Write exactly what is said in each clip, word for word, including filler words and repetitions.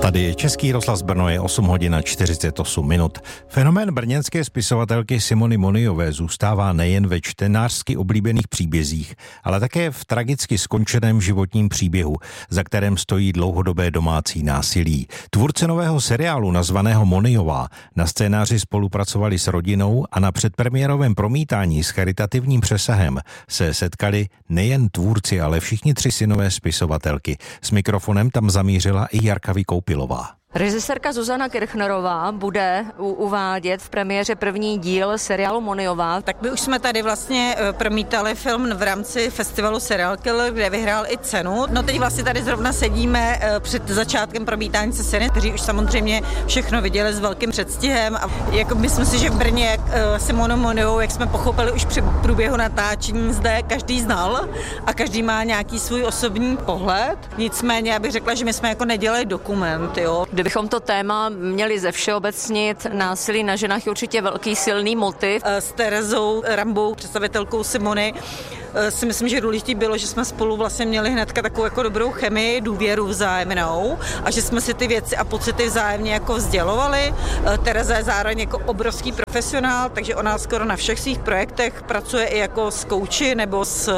Tady je Český rozhlas Brno, je osm hodin a čtyřicet osm minut. Fenomén brněnské spisovatelky Simony Moniové zůstává nejen ve čtenářsky oblíbených příbězích, ale také v tragicky skončeném životním příběhu, za kterém stojí dlouhodobé domácí násilí. Tvůrce nového seriálu nazvaného Moniová na scénáři spolupracovali s rodinou a na předpremiérovém promítání s charitativním přesahem se setkali nejen tvůrci, ale všichni tři synové spisovatelky. S mikrofonem tam zamířila i Jarka Vykoupilová. Režisérka Zuzana Kirchnerová bude uvádět v premiéře první díl seriálu Moniová. Tak my už jsme tady vlastně promítali film v rámci festivalu Serial Killer, kde vyhrál i cenu. No teď vlastně tady zrovna sedíme před začátkem promítání se série, kteří už samozřejmě všechno viděli s velkým předstihem. A jako myslím si, že v Brně Simonu Moniovou, jak jsme pochopili už při průběhu natáčení, zde každý znal a každý má nějaký svůj osobní pohled. Nicméně já bych řekla, že my jsme jako nedělali dokument, jo. Kdybychom to téma měli zevšeobecnit, násilí na ženách je určitě velký silný motiv. S Terezou Rambou, představitelkou Simony, si myslím, že důležité bylo, že jsme spolu vlastně měli hnedka takovou jako dobrou chemii, důvěru vzájemnou a že jsme si ty věci a pocity vzájemně jako sdělovali. Tereza je zároveň jako obrovský profesionál, takže ona skoro na všech svých projektech pracuje i jako s kouči nebo s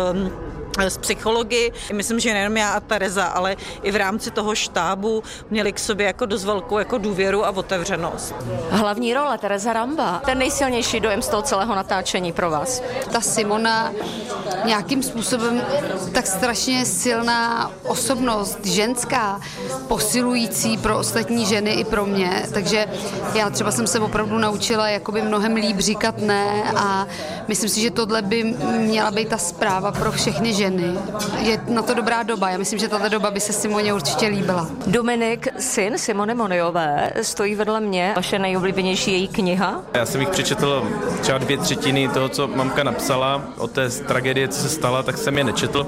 z psychologi. Myslím, že nejenom já a Tereza, ale i v rámci toho štábu měli k sobě jako dost velkou jako důvěru a otevřenost. Hlavní role Tereza Ramba, ten nejsilnější dojem z toho celého natáčení pro vás? Ta Simona nějakým způsobem tak strašně silná osobnost, ženská, posilující pro ostatní ženy i pro mě, takže já třeba jsem se opravdu naučila jakoby mnohem líp říkat ne a myslím si, že tohle by měla být ta zpráva pro všechny ženy. Je na to dobrá doba. Já myslím, že tato doba by se Simoně určitě líbila. Dominik, syn Simony Moniové, stojí vedle mě. Vaše nejoblíbenější její kniha? Já jsem jich přečetl třeba dvě třetiny toho, co mamka napsala o té tragédie, co se stala, tak jsem je nečetl.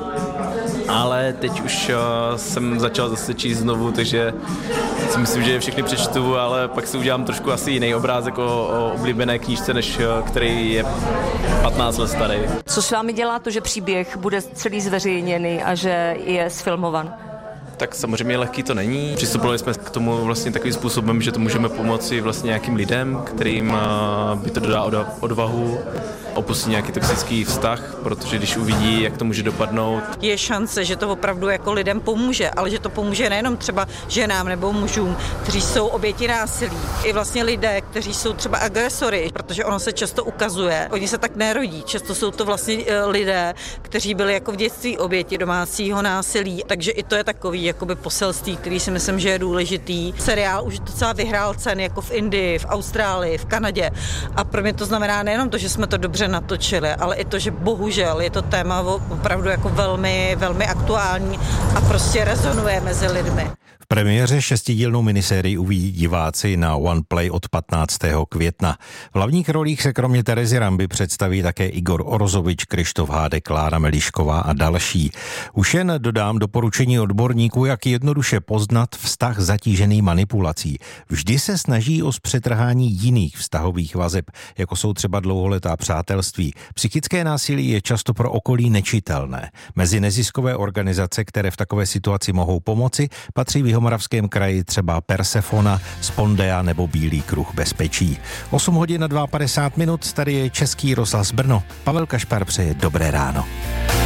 Ale teď už uh, jsem začal zase číst znovu, takže si myslím, že je všechny přečtu, ale pak si udělám trošku asi jiný obrázek o, o oblíbené knížce, než uh, který je patnáct let starý. Co s vámi dělá to, že příběh bude celý zveřejněný a že je sfilmovan? Tak samozřejmě lehký to není. Přistupovali jsme k tomu vlastně takovým způsobem, že to můžeme pomoci vlastně nějakým lidem, kterým by to dodá odvahu opustit nějaký toxický vztah, protože když uvidí, jak to může dopadnout. Je šance, že to opravdu jako lidem pomůže, ale že to pomůže nejenom třeba ženám nebo mužům, kteří jsou oběti násilí. I vlastně lidé, kteří jsou třeba agresory, protože ono se často ukazuje. Oni se tak nerodí. Často jsou to vlastně lidé, kteří byli jako v dětství oběti domácího násilí. Takže i to je takový jakoby poselství, který si myslím, že je důležitý. Seriál už docela vyhrál ceny jako v Indii, v Austrálii, v Kanadě. A pro mě to znamená nejenom to, že jsme to dobře natočili, ale i to, že bohužel je to téma opravdu jako velmi, velmi aktuální a prostě rezonuje mezi lidmi. V premiéře šestidílnou minisérii uvidí diváci na OnePlay od patnáctého května. V hlavních rolích se kromě Terezy Ramby představí také Igor Orozovič, Krištof Hádek, Klára Melišková a další. Už jen dodám doporučení odborníků, jak jednoduše poznat vztah zatížený manipulací. Vždy se snaží o zpřetrhání jiných vztahových vazeb, jako jsou třeba dlouholetá přátelství. Psychické násilí je často pro okolí nečitelné. Mezi neziskové organizace, které v takové situaci mohou pomoci, patří v Jihomoravském kraji třeba Persefona, Spondea nebo Bílý kruh bezpečí. osm hodin a padesát dva minut, tady je Český rozhlas Brno. Pavel Kašpar přeje dobré ráno.